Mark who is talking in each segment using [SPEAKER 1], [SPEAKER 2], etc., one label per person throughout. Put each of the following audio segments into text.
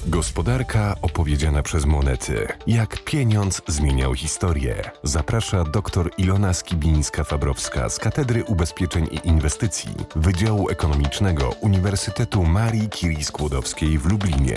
[SPEAKER 1] Gospodarka opowiedziana przez monety. Jak pieniądz zmieniał historię. Zaprasza dr Ilona Skibińska-Fabrowska z Katedry Ubezpieczeń i Inwestycji Wydziału Ekonomicznego Uniwersytetu Marii Curie-Skłodowskiej w Lublinie.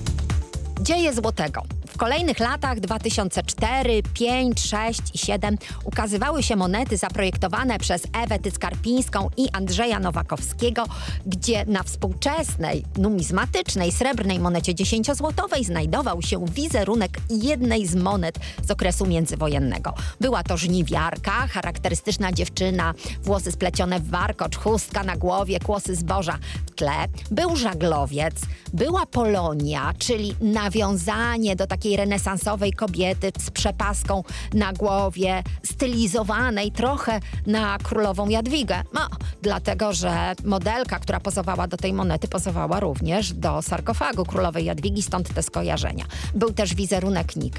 [SPEAKER 2] Dzieje złotego. W kolejnych latach 2004, 5, 6 i 7 ukazywały się monety zaprojektowane przez Ewę Tyckarpińską i Andrzeja Nowakowskiego, gdzie na współczesnej, numizmatycznej, srebrnej monecie 10-złotowej znajdował się wizerunek jednej z monet z okresu międzywojennego. Była to żniwiarka, charakterystyczna dziewczyna, włosy splecione w warkocz, chustka na głowie, kłosy zboża w tle. Był żaglowiec, była Polonia, czyli nawiązanie do takiej renesansowej kobiety z przepaską na głowie, stylizowanej trochę na królową Jadwigę. No, dlatego, że modelka, która pozowała do tej monety, pozowała również do sarkofagu królowej Jadwigi, stąd te skojarzenia. Był też wizerunek Nike.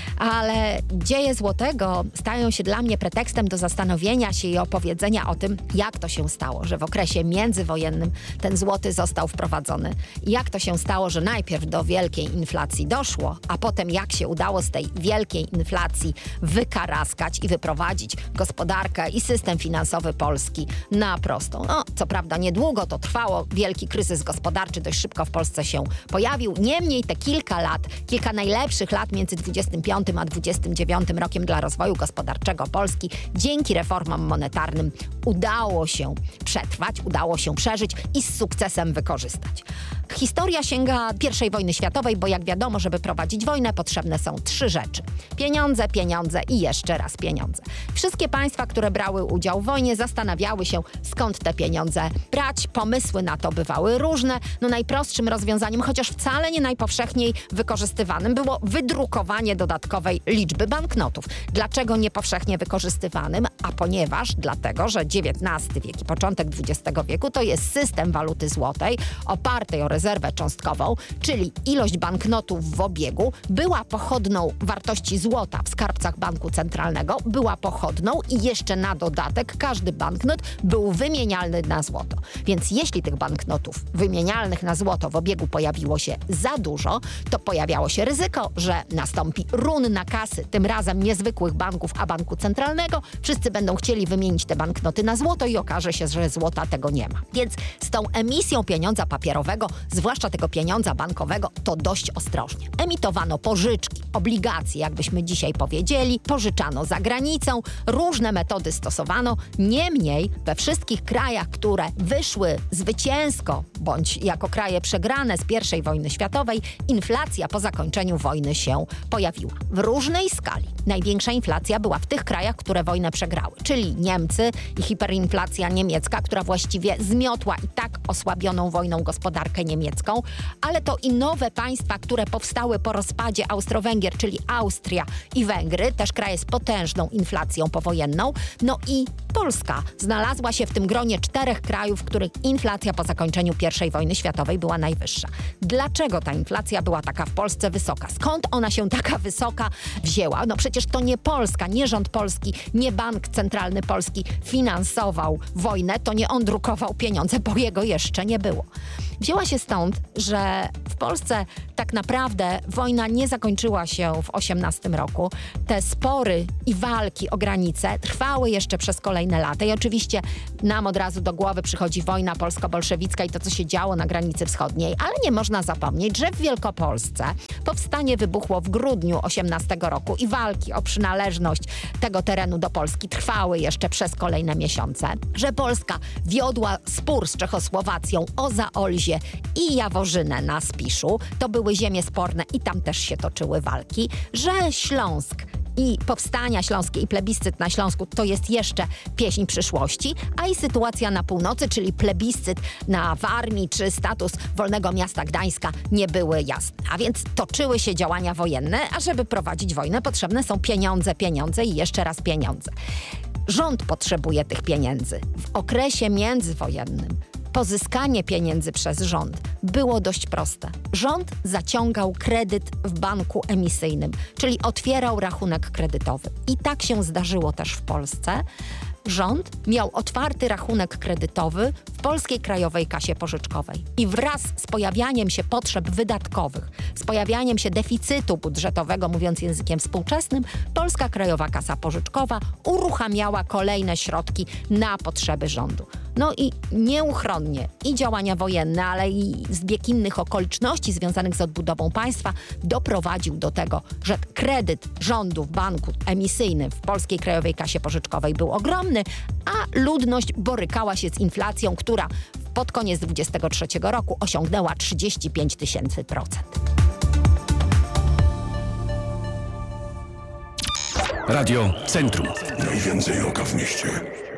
[SPEAKER 2] Ale dzieje złotego stają się dla mnie pretekstem do zastanowienia się i opowiedzenia o tym, jak to się stało, że w okresie międzywojennym ten złoty został wprowadzony. Jak to się stało, że najpierw do wielkiej inflacji doszło, a potem jak się udało z tej wielkiej inflacji wykaraskać i wyprowadzić gospodarkę i system finansowy Polski na prostą. No, co prawda niedługo to trwało, wielki kryzys gospodarczy dość szybko w Polsce się pojawił. Niemniej te kilka najlepszych lat między 25 a 29 rokiem dla rozwoju gospodarczego Polski dzięki reformom monetarnym udało się przetrwać, udało się przeżyć i z sukcesem wykorzystać. Historia sięga I wojny światowej, bo jak wiadomo, żeby prowadzić wojnę, potrzebne są 3 rzeczy. Pieniądze, pieniądze i jeszcze raz pieniądze. Wszystkie państwa, które brały udział w wojnie, zastanawiały się, skąd te pieniądze brać. Pomysły na to bywały różne. No najprostszym rozwiązaniem, chociaż wcale nie najpowszechniej wykorzystywanym, było wydrukowanie dodatkowej liczby banknotów. Dlaczego nie powszechnie wykorzystywanym? Dlatego, że XIX wiek i początek XX wieku to jest system waluty złotej opartej o rezerwę cząstkową, czyli ilość banknotów w obiegu była pochodną wartości złota w skarbcach banku centralnego, była pochodną i jeszcze na dodatek każdy banknot był wymienialny na złoto. Więc jeśli tych banknotów wymienialnych na złoto w obiegu pojawiło się za dużo, to pojawiało się ryzyko, że nastąpi run na kasy, tym razem niezwykłych banków, a banku centralnego. Wszyscy będą chcieli wymienić te banknoty na złoto i okaże się, że złota tego nie ma. Więc z tą emisją pieniądza papierowego, zwłaszcza tego pieniądza bankowego, to dość ostrożnie. Emitowano pożyczki, obligacje, jakbyśmy dzisiaj powiedzieli, pożyczano za granicą, różne metody stosowano. Niemniej we wszystkich krajach, które wyszły zwycięsko, bądź jako kraje przegrane z I wojny światowej, inflacja po zakończeniu wojny się pojawiła. W różnej skali. Największa inflacja była w tych krajach, które wojnę przegrały, czyli Niemcy i hiperinflacja niemiecka, która właściwie zmiotła i tak osłabioną wojną gospodarkę niemiecką, ale to i nowe państwa, które powstały po rozpadzie Austro-Węgier, czyli Austria i Węgry, też kraje z potężną inflacją powojenną. No i Polska znalazła się w tym gronie 4 krajów, w których inflacja po zakończeniu I wojny światowej była najwyższa. Dlaczego ta inflacja była taka w Polsce wysoka? Skąd ona się taka wysoka wzięła? No przecież to nie Polska, nie rząd polski, nie bank centralny polski finansował wojnę, to nie on drukował pieniądze, bo jego jeszcze nie było. Wzięła się stąd, że w Polsce tak naprawdę wojna nie zakończyła się w 18 roku. Te spory i walki o granice trwały jeszcze przez kolejne lata. I oczywiście nam od razu do głowy przychodzi wojna polsko-bolszewicka i to, co się działo na granicy wschodniej. Ale nie można zapomnieć, że w Wielkopolsce powstanie wybuchło w grudniu 18 roku i walki o przynależność tego terenu do Polski trwały jeszcze przez kolejne miesiące. Że Polska wiodła spór z Czechosłowacją o Zaolzie i Jaworzynę na Spiszu. To były ziemie sporne i tam też się toczyły walki. Że Śląsk i powstania śląskie i plebiscyt na Śląsku to jest jeszcze pieśń przyszłości, a i sytuacja na północy, czyli plebiscyt na Warmii czy status wolnego miasta Gdańska nie były jasne. A więc toczyły się działania wojenne, a żeby prowadzić wojnę potrzebne są pieniądze, pieniądze i jeszcze raz pieniądze. Rząd potrzebuje tych pieniędzy. W okresie międzywojennym pozyskanie pieniędzy przez rząd było dość proste. Rząd zaciągał kredyt w banku emisyjnym, czyli otwierał rachunek kredytowy. I tak się zdarzyło też w Polsce. Rząd miał otwarty rachunek kredytowy w Polskiej Krajowej Kasie Pożyczkowej. I wraz z pojawianiem się potrzeb wydatkowych, z pojawianiem się deficytu budżetowego, mówiąc językiem współczesnym, Polska Krajowa Kasa Pożyczkowa uruchamiała kolejne środki na potrzeby rządu. No i nieuchronnie i działania wojenne, ale i zbieg innych okoliczności związanych z odbudową państwa doprowadził do tego, że kredyt rządu w banku emisyjnym w Polskiej Krajowej Kasie Pożyczkowej był ogromny, a ludność borykała się z inflacją, która pod koniec 2023 roku osiągnęła 35 000%.
[SPEAKER 3] Radio Centrum.
[SPEAKER 4] Najwięcej oka w mieście.